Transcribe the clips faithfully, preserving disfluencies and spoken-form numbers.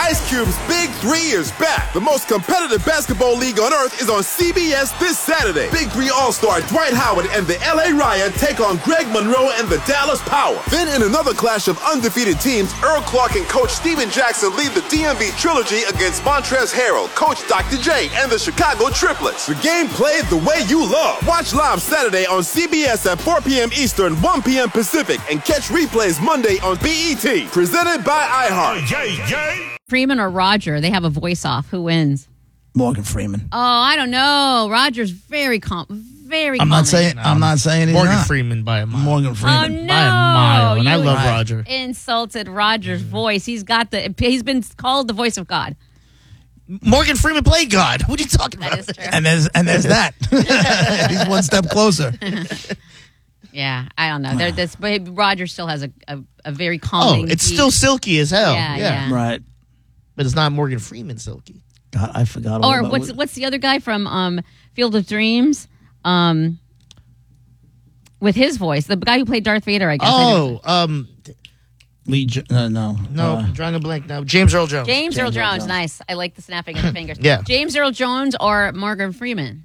Ice Cube's Big Three is back. The most competitive basketball league on earth is on C B S this Saturday. Big Three All-Star Dwight Howard and the L A Riot take on Greg Monroe and the Dallas Power. Then in another clash of undefeated teams, Earl Clark and Coach Steven Jackson lead the D M V Trilogy against Montrezl Harrell, Coach Doctor J, and the Chicago Triplets. The game played the way you love. Watch live Saturday on C B S at four p.m. Eastern, one p.m. Pacific, and catch replays Monday on B E T. Presented by iHeart. Yay, yay. Freeman or Roger? They have a voice off. Who wins? Morgan Freeman. Oh, I don't know. Roger's very calm. Very. I'm calming. not saying. No. I'm not saying he's Morgan not. Freeman by a mile. Morgan Oh Freeman. no! By a mile, and I You love Roger. Insulted Roger's voice. He's got the. He's been called the voice of God. Morgan Freeman played God. What are you talking That about? is true. And there's and there's that. He's one step closer. Yeah, I don't know. There, this, but Roger still has a, a, a very Oh, calming. it's deep- still silky as hell. Yeah, yeah. Right. But it's not Morgan Freeman silky. God, I forgot. All Or about what's what- what's the other guy from um, Field of Dreams? Um, with his voice, the guy who played Darth Vader, I guess. I Oh, um, Lee? Jo- No, no. no, Uh, drawing a blank now. James Earl Jones. James, Earl James Earl Jones, Jones. nice. I like the snapping of the fingers. Yeah. James Earl Jones or Morgan Freeman.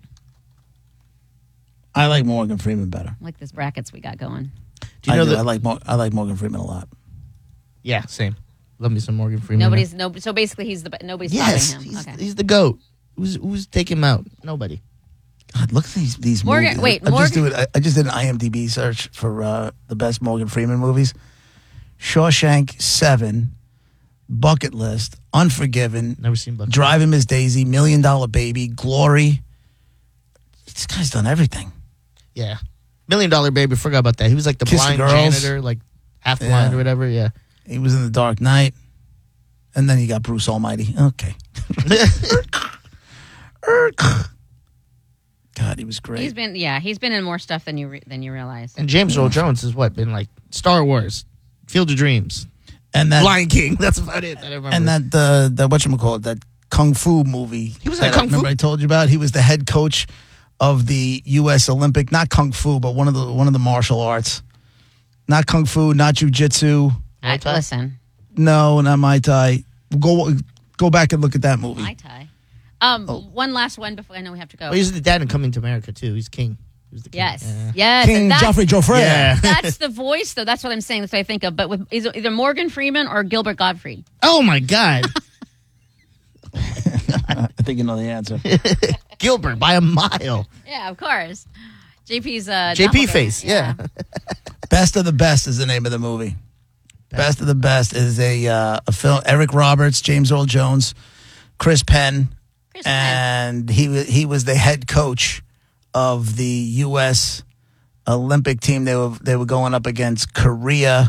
I like Morgan Freeman better. I like this brackets we got going. Do you I know do. that? I like Mor- I like Morgan Freeman a lot. Yeah, same. Love me some Morgan Freeman. Nobody's no. So basically, he's the nobody's Yes, stopping him. he's, Okay. he's the GOAT. Who's who's taking him out? Nobody. God, look at these these Morgan- movies. wait, I, I Morgan- just do it. I, I just did an IMDb search for uh, the best Morgan Freeman movies. Shawshank Seven, Bucket List, Unforgiven, Never seen Bucky. Driving Miss Daisy, Million Dollar Baby, Glory. This guy's done everything. Yeah. Million Dollar Baby. Forgot about that. He was like the Kiss the blind Girls. janitor, like half Yeah. blind or whatever. Yeah. He was in The Dark Knight, and then you got Bruce Almighty. Okay. Erk. God, he was great. He's been yeah. He's been in more stuff than you re- than you realize. And James Earl Jones has what been like Star Wars, Field of Dreams, and that Lion King. That's about it. That I remember. and that the the whatchamacallit, that Kung Fu movie. He was in that Kung I, remember Fu? I told you about? He was the head coach of the U S Olympic, not Kung Fu, but one of the one of the martial arts. Not Kung Fu, not Jiu-Jitsu. I, Muay Thai? listen, No, not Muay Thai. Go go back and look at that movie. Mai Tai. Um, Oh. one last one before I know we have to go. Well, he's the dad in Coming to America too. He's king. He was the king. yes, Yeah. yes. King and that's, Joffrey Joffrey. Yeah. that's the voice, though. That's what I'm saying. That's what I think of. But with either, either Morgan Freeman or Gilbert Gottfried. Oh my God, I think you know the answer. Gilbert by a mile. Yeah, of course. J P's uh, J P doppelganger. face. Yeah. Best of the Best is the name of the movie. Best of the Best is a uh, a film. Eric Roberts, James Earl Jones, Chris Penn, Chris Penn. and he wa- he was the head coach of the U S Olympic team. They were they were going up against Korea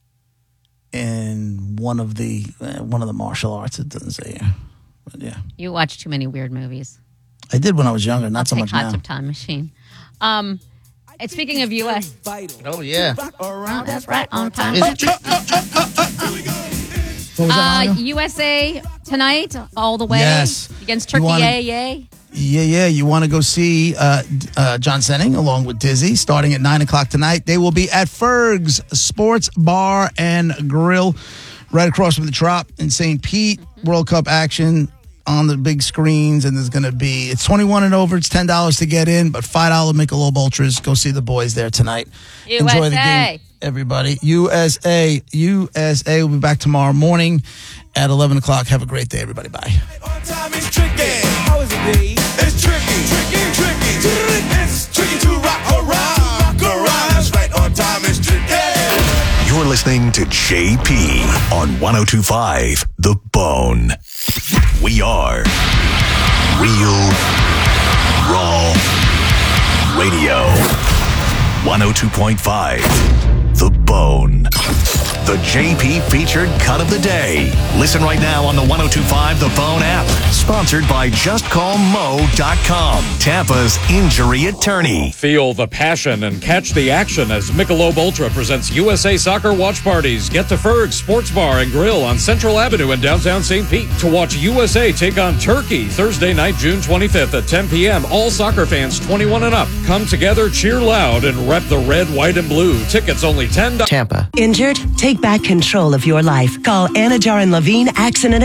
in one of the uh, one of the martial arts. It doesn't say here, but yeah, You watch too many weird movies. I did when I was younger. Not I'll so take much Hot now. Tub Time Machine. Um, and speaking of U S, Oh yeah. oh, that's right on time. Is it- What was Uh, that, Mario? U S A tonight, all the way Yes. against You Turkey. wanna- Yay, yay! Yeah, yeah. You want to go see uh, D- uh, John Senning along with Dizzy starting at nine o'clock tonight. They will be at Ferg's Sports Bar and Grill right across from the Trop in Saint Pete. World Cup action on the big screens, and there's going to be, it's twenty-one and over. It's ten dollars to get in, but five dollars Michelob Ultras. Go see the boys there tonight. Enjoy the U S A. game, everybody. U S A. U S A will be back tomorrow morning at eleven o'clock. Have a great day, everybody. Bye. On time is tricky. How is it, Dave? It's tricky, tricky, tricky. It's tricky to rock around, rock around. That's right. On time is tricky. You're listening to J P on one oh two point five The Bone. We are Real Raw Radio. one oh two point five The Bone. The J P featured cut of the day. Listen right now on the one oh two point five The Bone app. Sponsored by just call mo dot com, Tampa's injury attorney. Feel the passion and catch the action as Michelob Ultra presents U S A Soccer Watch Parties. Get to Ferg's Sports Bar and Grill on Central Avenue in downtown Saint Pete to watch U S A take on Turkey Thursday night, June twenty-fifth at ten p.m. All soccer fans twenty-one and up. Come together, cheer loud, and rep the red, white, and blue. Tickets only ten dollars. Tampa. Injured? Take back control of your life. Call Anna Jar and Levine Accident